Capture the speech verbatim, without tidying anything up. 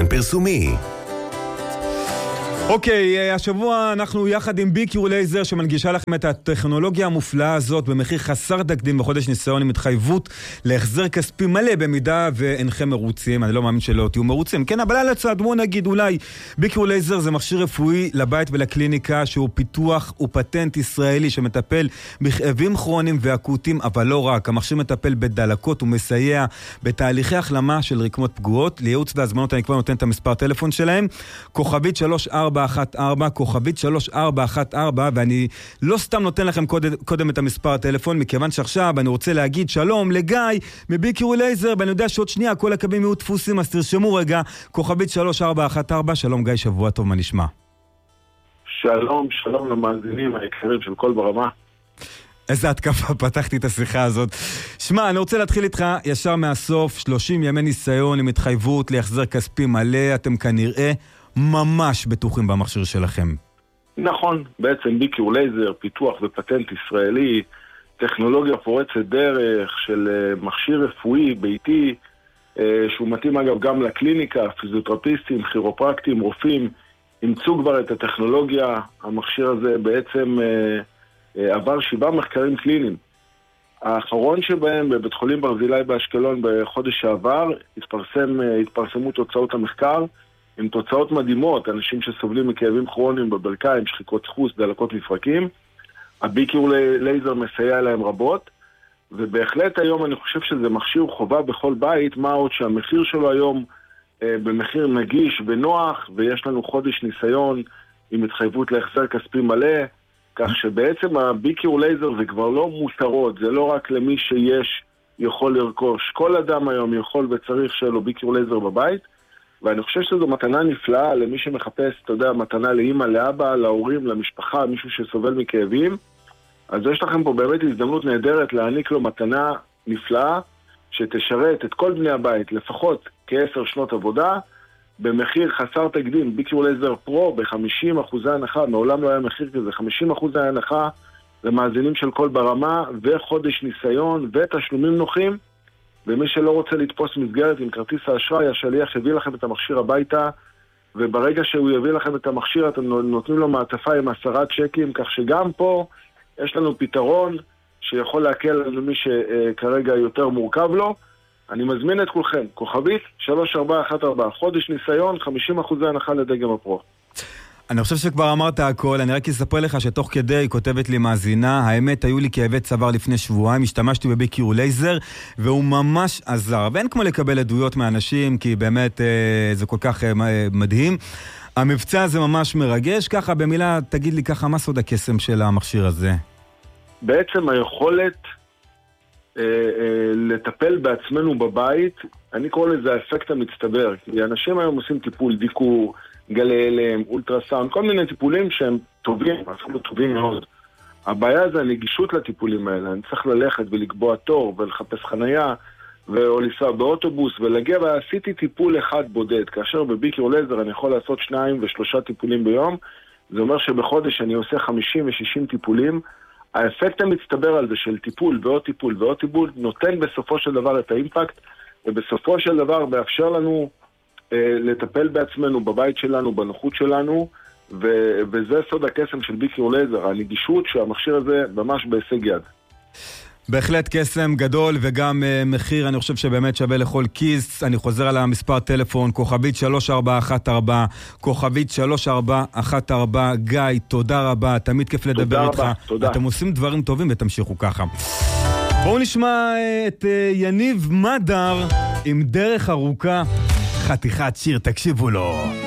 תוכן פרסומי. אוקיי, השבוע אנחנו יחד עם ביקיור לייזר שמנגישה לכם את הטכנולוגיה המופלאה הזאת במחיר חסר תקדים בחודש ניסיון עם התחייבות להחזר כספי מלא במידה ואינכם מרוצים. אני לא מאמין שלא תהיו מרוצים, כן, אבל על הצד בואו נגיד אולי ביקיור לייזר זה מכשיר רפואי לבית ולקליניקה שהוא פיתוח ופטנט ישראלי שמטפל בכאבים כרוניים ואקוטיים, אבל לא רק. המכשיר מטפל בדלקות ומסייע בתהליכי החלמה של רקמות פגועות. לייעוץ והזמנות אני כבר נותן את המספר טלפון שלהם, כוכבית שלוש ארבע אחת ארבע, כוכבית שלוש ארבע אחת ארבע, ואני לא סתם נותן לכם קודם, קודם את המספר הטלפון, מכיוון שעכשיו אני רוצה להגיד שלום לגיא מביקיור לייזר, ואני יודע שעוד שנייה כל הקווים יהיו דפוסים, אז תרשמו רגע, כוכבית שלוש ארבע אחת ארבע. שלום גיא, שבוע טוב, מה נשמע? שלום, שלום למאזינים היקרים של כל ברמה. איזה התקפה, פתחתי את השיחה הזאת. שמע, אני רוצה להתחיל איתך ישר מהסוף. שלושים ימי ניסיון עם התחייבות להחזר כספי מלא, אתם כנראה ממש בטוחים במכשיר שלכם. נכון, בעצם ביקיור לייזר, פיתוח ופטנט ישראלי, טכנולוגיה פורצת דרך של מכשיר רפואי ביתי, שהוא מתאים אגב גם לקליניקה, פיזיותרפיסטים, כירופרקטים, רופאים, אימצו כבר את הטכנולוגיה. המכשיר הזה בעצם עבר שבעה מחקרים קליניים. האחרון שבהם בבית חולים ברזילי באשקלון בחודש שעבר, התפרסם, התפרסמו תוצאות המחקר, עם תוצאות מדהימות, אנשים שסובלים מכאבים כרוניים בברכיים, שחיקות דחוס, דלקות מפרקים. הביקיור לייזר מסייע להם רבות, ובהחלט היום אני חושב שזה מכשיר חובה בכל בית, מה עוד שהמחיר שלו היום אה, במחיר נגיש ונוח, ויש לנו חודש ניסיון עם התחייבות להחזר כספי מלא, כך שבעצם הביקיור לייזר זה כבר לא מותרות, זה לא רק למי שיש יכול לרכוש, כל אדם היום יכול וצריך שיהיה לו ביקיור לייזר בבית, ואני חושב שזו מתנה נפלאה למי שמחפש, אתה יודע, מתנה לאמא, לאבא, להורים, למשפחה, מישהו שסובל מכאבים. אז יש לכם פה באמת הזדמנות נהדרת להעניק לו מתנה נפלאה, שתשרת את כל בני הבית, לפחות כעשר שנות עבודה, במחיר חסר תקדים. ביקיור לייזר פרו ב-חמישים אחוז הנחה, מעולם לא היה מחיר כזה, חמישים אחוז הנחה למאזינים של כל ברמה, וחודש ניסיון ותשלומים נוחים. ומי שלא רוצה לתפוס מסגרת עם כרטיס האשראי, השליח יביא לכם את המכשיר הביתה, וברגע שהוא יביא לכם את המכשיר, אתם נותנים לו מעטפה עם עשרה צ'קים, כך שגם פה יש לנו פתרון שיכול להקל על מי שכרגע יותר מורכב לו. אני מזמין את כולכם, כוכבית שלוש ארבע אחת ארבע, חודש ניסיון, חמישים אחוז הנחה לדגם הפרו. אני חושב שכבר אמרת הכל, אני רק אספר לך שתוך כדי כותבת לי מאזינה, האמת היו לי כאבי צוואר לפני שבועיים, השתמשתי בביקיור לייזר והוא ממש עזר, ואין כמו לקבל עדויות מאנשים כי באמת אה, זה כל כך אה, מדהים. המבצע הזה ממש מרגש. ככה במילה תגיד לי ככה, מה סוד הקסם של המכשיר הזה? בעצם היכולת אה, אה, לטפל בעצמנו בבית, אני קורא לזה האפקט המצטבר, כי אנשים היום עושים טיפול דיקור, גלי הלם, אולטרסאונד, כל מיני טיפולים שהם טובים, אפילו טובים מאוד. הבעיה זה הנגישות לטיפולים האלה. אני צריך ללכת ולקבוע תור ולחפש חנייה, או לנסוע באוטובוס ולהגיע, ועשיתי טיפול אחד בודד, כאשר בביקיור לייזר אני יכול לעשות שניים ושלושה טיפולים ביום. זה אומר שבחודש אני עושה חמישים ושישים טיפולים. האפקט המצטבר על זה של טיפול ועוד טיפול ועוד טיפול נותן בסופו של דבר את האימפקט, ובסופו של דבר מאפשר לנו לטפל בעצמנו, בבית שלנו, בנוחות שלנו, ו- וזה סוד הקסם של ביקיור לייזר, הנגישות שהמכשיר הזה ממש בהישג יד. בהחלט קסם גדול וגם uh, מחיר, אני חושב שבאמת שווה לכל כיס. אני חוזר על המספר טלפון, כוכבית שלוש ארבע אחת ארבע, כוכבית שלוש ארבע אחת ארבע. גיא, תודה רבה, תמיד כיף לדבר איתך. תודה. אתם עושים דברים טובים ותמשיכו ככה. בואו נשמע את uh, יניב מדר עם דרך ארוכה, חתיכת שיר, תקשיבו לו.